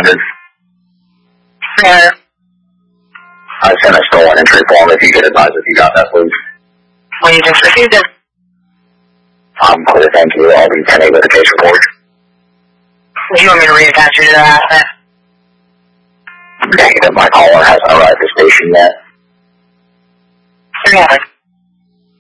300. Yeah. I sent a stolen entry form if you could advise if you got that, please. Well, you just received it. Clear, thank you. I'll be pending with the case report. Do you want me to reattach you to that asset? Negative. My caller hasn't arrived at the station yet. 300.